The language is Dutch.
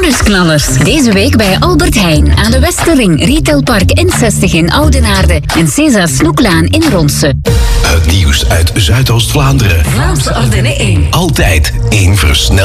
Nieuwsknallers. Deze week bij Albert Heijn aan de Westerring, Retailpark N60 in Oudenaarde en César Snoeklaan in Ronse. Het nieuws uit Zuidoost-Vlaanderen. Vlaamse Ardenne 1. Altijd in versneld.